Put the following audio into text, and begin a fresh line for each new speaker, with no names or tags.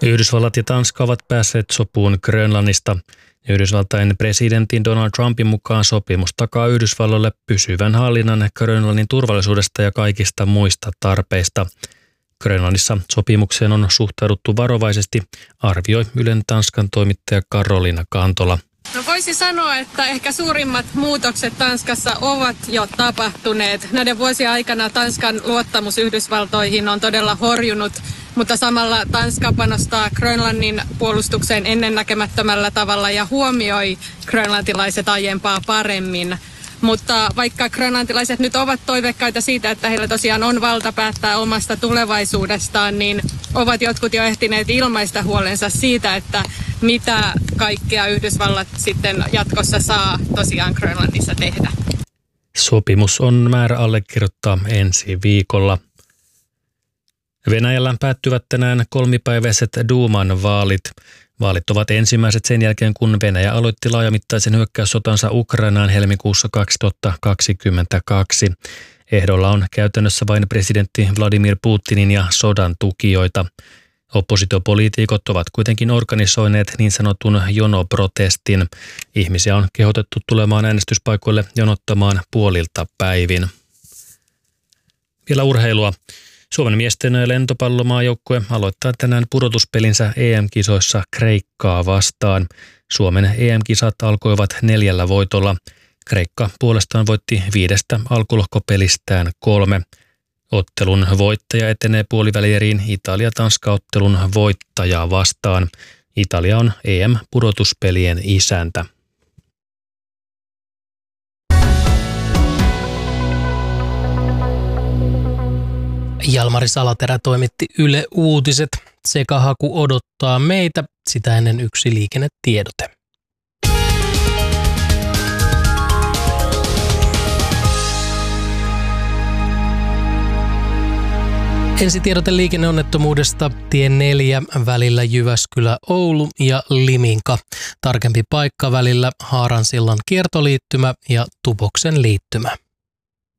Yhdysvallat ja Tanska ovat päässeet sopuun Grönlannista. Yhdysvaltain presidentin Donald Trumpin mukaan sopimus takaa Yhdysvalloille pysyvän hallinnan Grönlannin turvallisuudesta ja kaikista muista tarpeista. Grönlannissa sopimukseen on suhtauduttu varovaisesti, arvioi Ylen Tanskan toimittaja Karoliina Kantola.
No voisi sanoa, että ehkä suurimmat muutokset Tanskassa ovat jo tapahtuneet. Näiden vuosien aikana Tanskan luottamus Yhdysvaltoihin on todella horjunut, mutta samalla Tanska panostaa Grönlannin puolustukseen ennennäkemättömällä tavalla ja huomioi grönlantilaiset aiempaa paremmin. Mutta vaikka grönlantilaiset nyt ovat toiveikkaita siitä, että heillä tosiaan on valta päättää omasta tulevaisuudestaan, niin ovat jotkut jo ehtineet ilmaista huolensa siitä, että mitä kaikkea Yhdysvallat sitten jatkossa saa tosiaan Grönlannissa tehdä.
Sopimus on määrä allekirjoittaa ensi viikolla. Venäjällä päättyvät tänään kolmipäiväiset Duuman vaalit. Vaalit ovat ensimmäiset sen jälkeen, kun Venäjä aloitti laajamittaisen hyökkäyssotansa Ukrainaan helmikuussa 2022. Ehdolla on käytännössä vain presidentti Vladimir Putinin ja sodan tukijoita. Oppositiopoliitikot ovat kuitenkin organisoineet niin sanotun jonoprotestin. Ihmisiä on kehotettu tulemaan äänestyspaikoille jonottamaan puolilta päivin. Vielä urheilua. Suomen miesten lentopallomaajoukkue aloittaa tänään pudotuspelinsä EM-kisoissa Kreikkaa vastaan. Suomen EM-kisat alkoivat 4 voitolla. Kreikka puolestaan voitti 5 alkulohkopelistään 3. Ottelun voittaja etenee puolivälieriin Italia-Tanska-ottelun voittajaa vastaan. Italia on EM-pudotuspelien isäntä.
Jalmari Salaterä toimitti Yle Uutiset. Sekahaku odottaa meitä, sitä ennen yksi liikennetiedote. Ensitiedote liikenneonnettomuudesta tie 4 välillä Jyväskylä-Oulu ja Liminka. Tarkempi paikka välillä Haaransillan kiertoliittymä ja Tupoksen liittymä.